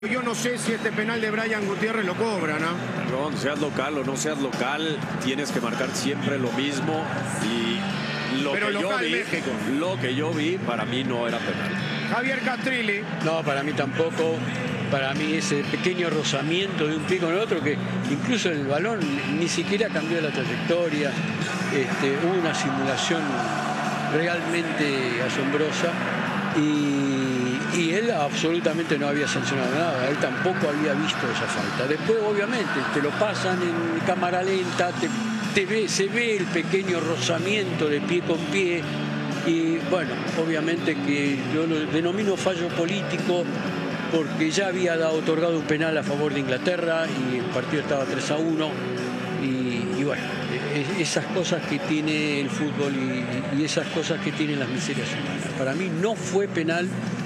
Yo no sé si este penal de Brian Gutiérrez lo cobra, ¿no? Perdón, seas local o no seas local, tienes que marcar siempre lo mismo. Y lo que yo vi, para mí no era penal. Javier Castrilli. No, para mí tampoco. Para mí ese pequeño rozamiento de un pie con el otro, que incluso el balón ni siquiera cambió la trayectoria. Hubo una simulación realmente asombrosa. Y él absolutamente no había sancionado nada, él tampoco había visto esa falta. Después, obviamente, te lo pasan en cámara lenta, se ve el pequeño rozamiento de pie con pie. Y bueno, obviamente que yo lo denomino fallo político, porque ya había otorgado un penal a favor de Inglaterra y el partido estaba 3-1. Y bueno, esas cosas que tiene el fútbol y esas cosas que tienen las miserias humanas. Para mí no fue penal.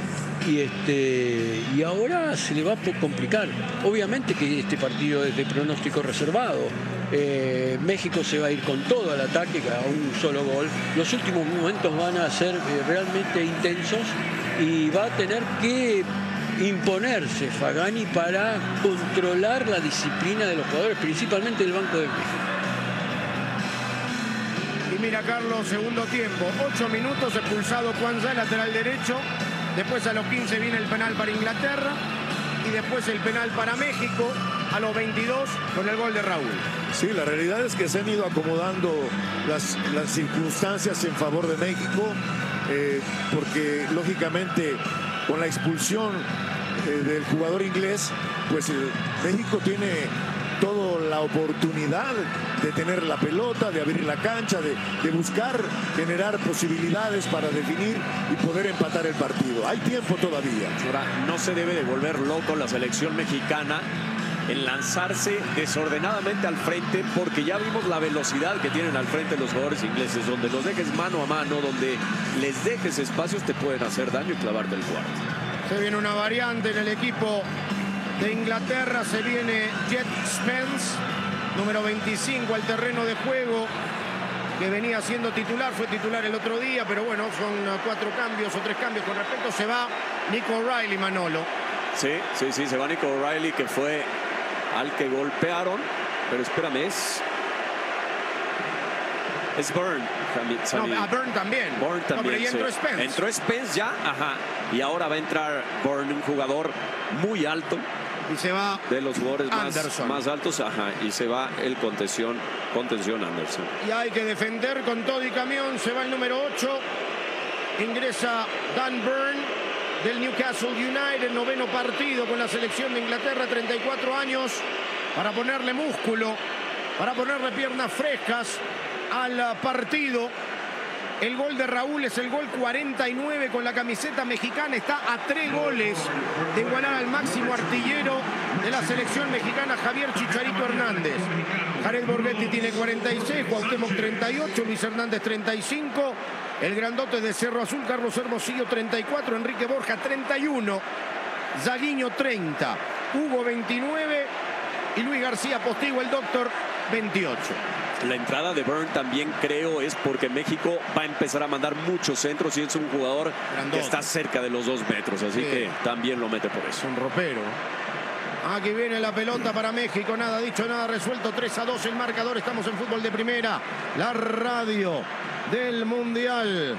Y ahora se le va a complicar. Obviamente que este partido es de pronóstico reservado. México se va a ir con todo al ataque, a un solo gol. Los últimos momentos van a ser realmente intensos y va a tener que imponerse Fagani para controlar la disciplina de los jugadores, principalmente del Banco de México. Y mira, Carlos, segundo tiempo, 8 minutos, expulsado Kwanzaa, lateral derecho. Después a los 15 viene el penal para Inglaterra y después el penal para México a los 22 con el gol de Raúl. Sí, la realidad es que se han ido acomodando las circunstancias en favor de México, porque lógicamente con la expulsión del jugador inglés, pues México tiene toda la oportunidad de tener la pelota, de abrir la cancha, de buscar generar posibilidades para definir y poder empatar el partido. Hay tiempo todavía. Ahora, no se debe de volver loco la selección mexicana en lanzarse desordenadamente al frente, porque ya vimos la velocidad que tienen al frente los jugadores ingleses. Donde los dejes mano a mano, donde les dejes espacios, te pueden hacer daño y clavarte el cuarto. Se viene una variante en el equipo de Inglaterra, se viene Jet Spence, número 25 al terreno de juego, que venía siendo titular, fue titular el otro día, pero bueno, son 4 cambios o 3 cambios con respecto. Se va Nico O'Reilly, Manolo. Sí, se va Nico O'Reilly, que fue al que golpearon, pero espérame, es Byrne. No, a Byrne también. Byrne también, no, pero ya entró Spence. Entró Spence ya, ajá. Y ahora va a entrar Byrne, un jugador muy alto. Y se va de los jugadores más altos, ajá, y se va el contención Anderson. Y hay que defender con todo y camión. Se va el número 8. Ingresa Dan Byrne del Newcastle United, 9º partido con la selección de Inglaterra, 34 años, para ponerle músculo, para ponerle piernas frescas al partido. El gol de Raúl es el gol 49 con la camiseta mexicana. Está a 3 goles de igualar al máximo artillero de la selección mexicana, Javier Chicharito Hernández. Jared Borghetti tiene 46, Cuauhtémoc 38, Luis Hernández 35. El grandote de Cerro Azul, Carlos Hermosillo 34, Enrique Borja 31, Zaguiño 30, Hugo 29 y Luis García Postigo, el doctor, 28. La entrada de Byrne también creo es porque México va a empezar a mandar muchos centros y es un jugador que está cerca de los 2 metros, así que también lo mete por eso. Un ropero. Aquí viene la pelota para México, nada dicho, nada resuelto, 3-2 el marcador. Estamos en Fútbol de Primera, la radio del Mundial.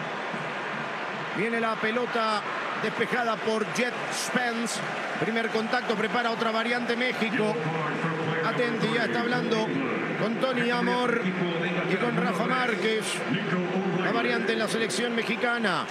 Viene la pelota despejada por Jet Spence. Primer contacto, prepara otra variante México. Atenti, ya está hablando con Tony Amor y con Rafa Márquez. La variante en la selección mexicana.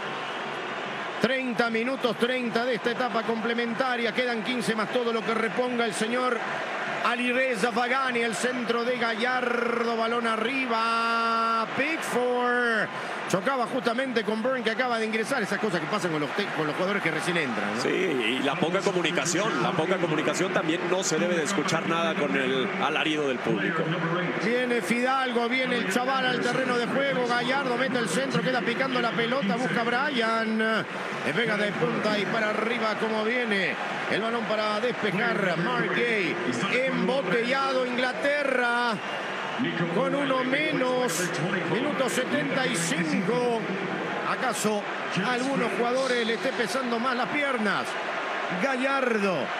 30 minutos 30 de esta etapa complementaria. Quedan 15 más todo lo que reponga el señor Alireza Fagani. El centro de Gallardo, balón arriba. Pickford chocaba justamente con Byrne, que acaba de ingresar. Esas cosas que pasan con los jugadores que recién entran, ¿no? Sí, y la poca comunicación también. No se debe de escuchar nada con el alarido del público. Viene Fidalgo, viene el chaval al terreno de juego. Gallardo mete el centro, queda picando la pelota, busca a Brian, le pega de punta y para arriba como viene el balón para despejar. Mark Gay, embotellado Inglaterra con uno menos, minuto 75. ¿Acaso a algunos jugadores le esté pesando más las piernas? Gallardo.